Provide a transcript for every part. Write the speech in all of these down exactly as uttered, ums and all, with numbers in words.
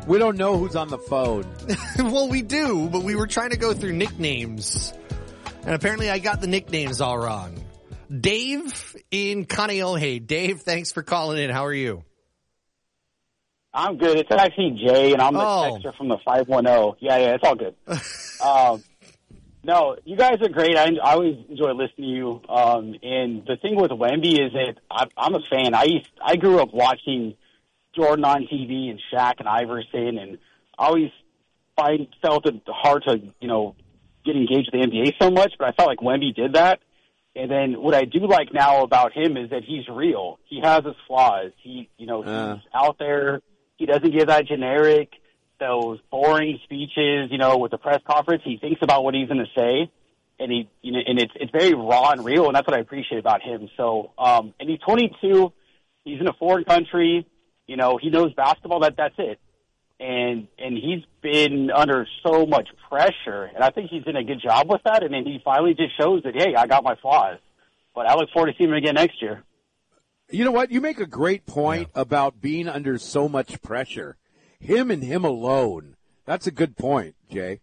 We don't know who's on the phone. Well, we do, but we were trying to go through nicknames. And apparently I got the nicknames all wrong. Dave in Kaneohe. Dave, thanks for calling in. How are you? I'm good. It's actually Jay, and I'm the Oh. texter from the five one zero. Yeah, yeah, it's all good. um, no, you guys are great. I, I always enjoy listening to you. Um, and the thing with Wemby is that I, I'm a fan. I used, I grew up watching Jordan on T V and Shaq and Iverson, and I always find, felt it hard to, you know, get engaged with the N B A so much, but I felt like Wemby did that. And then what I do like now about him is that he's real. He has his flaws. He, you know, Uh. he's out there. He doesn't give that generic, those boring speeches, you know, with the press conference. He thinks about what he's going to say, and he, you know, and it's it's very raw and real, and that's what I appreciate about him. So, um, and he's twenty-two. He's in a foreign country. You know, he knows basketball. That that's it. And and he's been under so much pressure, and I think he's doing a good job with that. And then he finally just shows that, hey, I got my flaws. But I look forward to seeing him again next year. You know what? You make a great point yeah. about being under so much pressure. Him and him alone. That's a good point, Jay.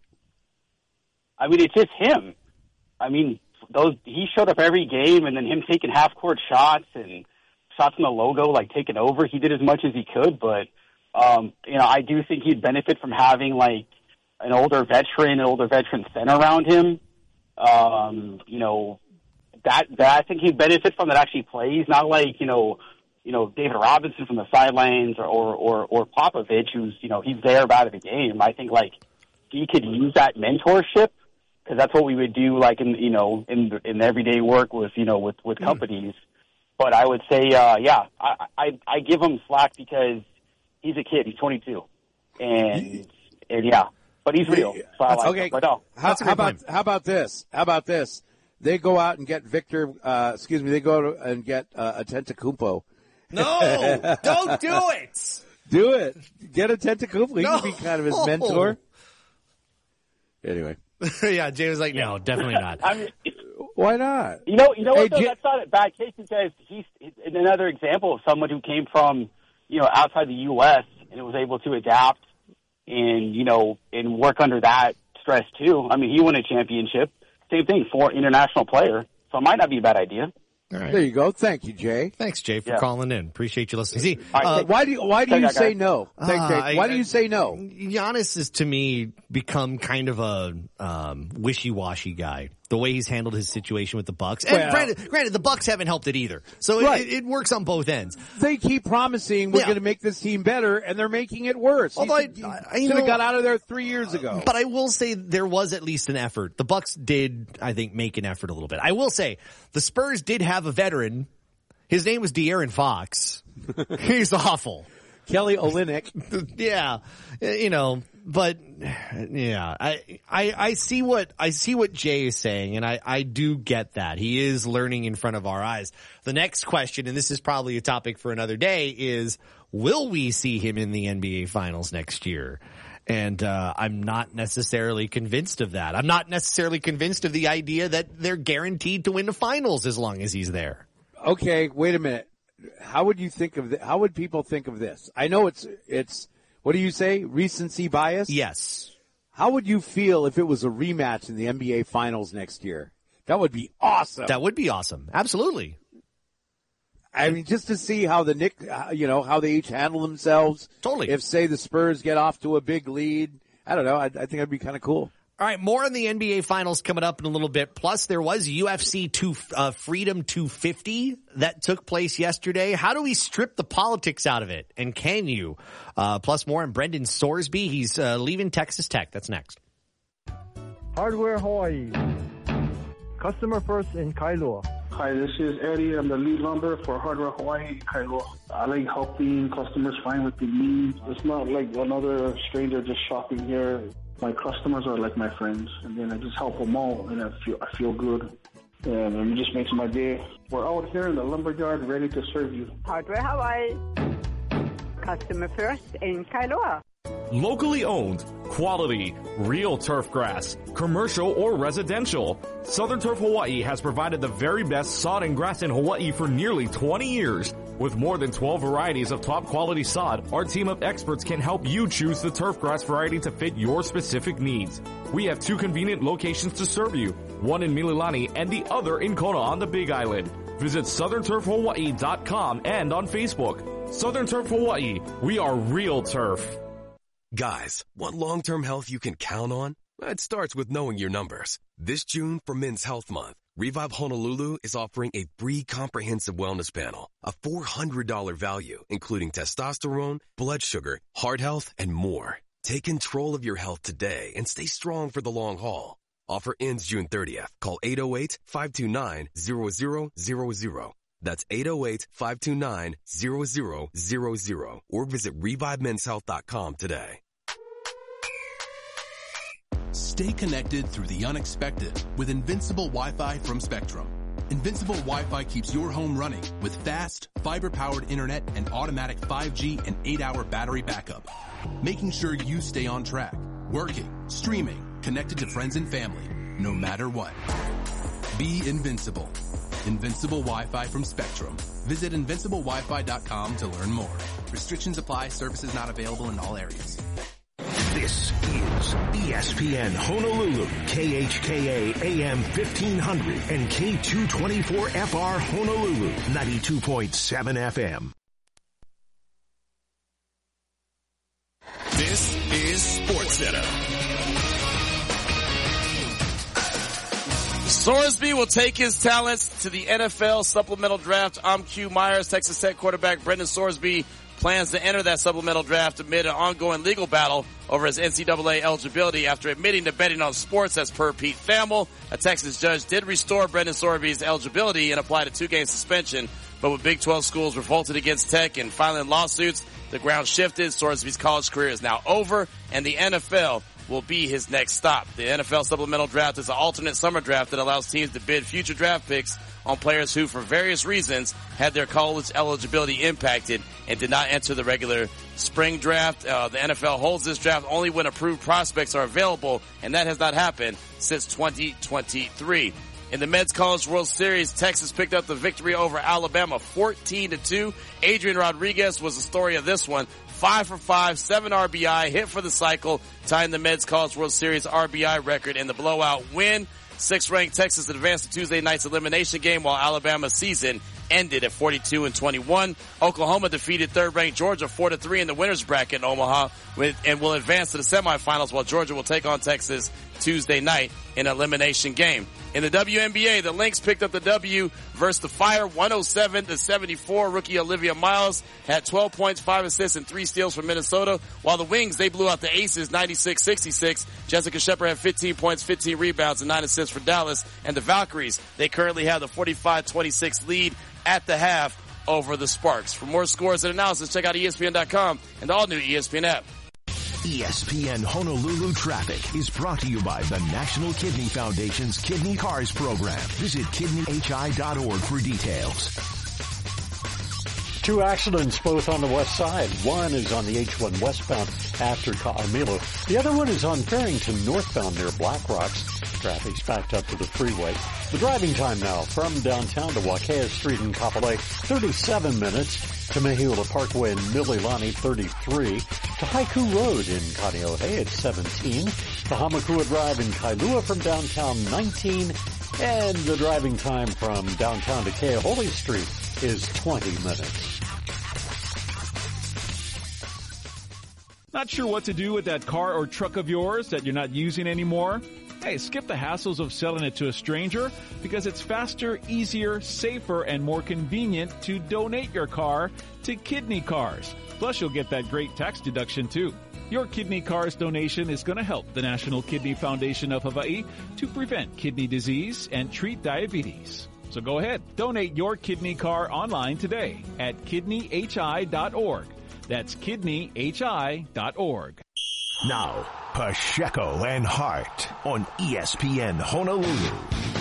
I mean, it's just him. I mean, those he showed up every game, and then him taking half-court shots and shots in the logo, like taking over. He did as much as he could, but, um, you know, I do think he'd benefit from having, like, an older veteran, an older veteran center around him. Um, you know, That, that I think he'd benefit from that actually plays, not like, you know, you know, David Robinson from the sidelines or, or, or, or Popovich, who's, you know, he's there about the game. I think, like, he could use that mentorship because that's what we would do, like, in, you know, in, in everyday work with, you know, with, with companies. Mm. But I would say, uh, yeah, I, I, I give him slack because he's a kid. He's twenty-two. And, and yeah, but he's real. So I like okay. him. But no. How, how about, how about this? How about this? They go out and get Victor, uh, excuse me, they go to, and get uh, Antetokounmpo. No, don't do it. Do it. Get Antetokounmpo. He No. can be kind of his mentor. Anyway. Yeah, Jay was like, no, definitely not. I mean, why not? You know, you know what, Hey, though? J- That's not a bad case because he's, he's another example of someone who came from, you know, outside the U S and was able to adapt and, you know, and work under that stress, too. I mean, he won a championship. Same thing for international player, so it might not be a bad idea. All right. There you go. Thank you, Jay. Thanks, Jay, for Yeah. calling in. Appreciate you listening. See, All right, uh, thank- Why do you, why do Thank you that say guy. no? Thank Uh, Jay. I- Why do I- you say no? Giannis has, to me, become kind of a um, wishy-washy guy. The way he's handled his situation with the Bucks, and Well- granted, granted, the Bucks haven't helped it either. So Right. it, it works on both ends. They keep promising we're Yeah. going to make this team better, and they're making it worse. Although you I- should, I- you should have know- got out of there three years ago. But I will say there was at least an effort. The Bucks did, I think, make an effort a little bit. I will say the Spurs did have a veteran. His name was De'Aaron Fox. He's awful. Kelly Olynyk. Yeah, you know, but yeah, I, I, I see what, I see what Jay is saying, and I, I do get that. He is learning in front of our eyes. The next question, and this is probably a topic for another day, is will we see him in the N B A Finals next year? And, uh, I'm not necessarily convinced of that. I'm not necessarily convinced of the idea that they're guaranteed to win the finals as long as he's there. Okay, wait a minute. How would you think of th- how would people think of this? I know it's it's what do you say? Recency bias? Yes. How would you feel if it was a rematch in the N B A Finals next year? That would be awesome. That would be awesome. Absolutely. I mean, just to see how the Knicks, uh, you know, how they each handle themselves. Totally. If, say, the Spurs get off to a big lead, I don't know. I, I think that'd be kind of cool. All right, more on the N B A Finals coming up in a little bit. Plus, there was U F C two, uh, Freedom two fifty that took place yesterday. How do we strip the politics out of it? And can you? Uh, plus, more on Brendan Sorsby. He's uh, leaving Texas Tech. That's next. Hardware Hawaii. Customer first in Kailua. Hi, this is Eddie. I'm the lead lumber for Hardware Hawaii in Kailua. I like helping customers find what they need. It's not like another stranger just shopping here. My customers are like my friends, and then I just help them out, and I feel I feel good, and it just makes my day. We're out here in the lumberyard ready to serve you. Hardware Hawaii. Customer first in Kailua. Locally owned, quality, real turf grass, commercial or residential. Southern Turf Hawaii has provided the very best sod and grass in Hawaii for nearly twenty years. With more than twelve varieties of top quality sod, our team of experts can help you choose the turf grass variety to fit your specific needs. We have two convenient locations to serve you, one in Mililani and the other in Kona on the Big Island. Visit southern turf hawaii dot com and on Facebook. Southern Turf Hawaii, we are real turf. Guys, want long-term health you can count on? It starts with knowing your numbers. This June for Men's Health Month, Revive Honolulu is offering a free comprehensive wellness panel, a four hundred dollars value, including testosterone, blood sugar, heart health, and more. Take control of your health today and stay strong for the long haul. Offer ends June thirtieth. Call eight oh eight, five two nine, zero zero zero zero. That's eight oh eight, five two nine, zero zero zero zero. Or visit revive men's health dot com today. Stay connected through the unexpected with Invincible Wi-Fi from Spectrum. Invincible Wi-Fi keeps your home running with fast, fiber-powered internet and automatic five G and eight hour battery backup, making sure you stay on track, working, streaming, connected to friends and family, no matter what. Be invincible. Invincible Wi-Fi from Spectrum. Visit invincible wi fi dot com to learn more. Restrictions apply. Services not available in all areas. This is E S P N Honolulu, K H K A A M fifteen hundred and K two twenty-four F R Honolulu, ninety-two point seven F M. This is SportsCenter. Sorsby will take his talents to the N F L supplemental draft. I'm Q Myers. Texas Tech quarterback Brendan Sorsby plans to enter that supplemental draft amid an ongoing legal battle over his N C double A eligibility after admitting to betting on sports. As per Pete Thamel, a Texas judge did restore Brendan Sorsby's eligibility and applied a two-game suspension, but with Big twelve schools revolted against Tech and filing lawsuits, the ground shifted. Sorsby's college career is now over, and the N F L will be his next stop. The N F L supplemental draft is an alternate summer draft that allows teams to bid future draft picks on players who, for various reasons, had their college eligibility impacted and did not enter the regular spring draft. Uh, the N F L holds this draft only when approved prospects are available, and that has not happened since twenty twenty-three. In the Men's College World Series, Texas picked up the victory over Alabama fourteen to two. Adrian Rodriguez was the story of this one. Five for five, seven R B I, hit for the cycle, tying the Men's College World Series R B I record in the blowout win. Sixth-ranked Texas advanced to Tuesday night's elimination game, while Alabama's season ended at forty-two and twenty-one. Oklahoma defeated third-ranked Georgia four to three in the winner's bracket in Omaha and will advance to the semifinals, while Georgia will take on Texas Tuesday night in an elimination game. In the W N B A, the Lynx picked up the W versus the Fire one oh seven to seventy-four. Rookie Olivia Miles had twelve points, five assists, and three steals for Minnesota, while the Wings, they blew out the Aces ninety-six sixty-six. Jessica Shepard had fifteen points, fifteen rebounds, and nine assists for Dallas. And the Valkyries, they currently have the forty-five twenty-six lead at the half over the Sparks. For more scores and analysis, check out E S P N dot com and the all-new E S P N app. E S P N Honolulu Traffic is brought to you by the National Kidney Foundation's Kidney Cars program. Visit kidney h i dot org for details. Two accidents, both on the west side. One is on the H one westbound after Ka'amilo. The other one is on Farrington northbound near Black Rocks. Traffic's backed up to the freeway. The driving time now from downtown to Wakea Street in Kapolei, thirty-seven minutes. To Mehiula Parkway in Mililani, thirty-three. To Haiku Road in Kaneohe, it's seventeen. To Hamakua Drive in Kailua from downtown, nineteen. And the driving time from downtown to Keahole Street is twenty minutes. Not sure what to do with that car or truck of yours that you're not using anymore? Hey, skip the hassles of selling it to a stranger because it's faster, easier, safer, and more convenient to donate your car to Kidney Cars. Plus, you'll get that great tax deduction, too. Your Kidney Cars donation is going to help the National Kidney Foundation of Hawaii to prevent kidney disease and treat diabetes. So go ahead, donate your kidney car online today at kidney h i dot org. That's kidney h i dot org. Now, Pacheco and Hart on E S P N Honolulu.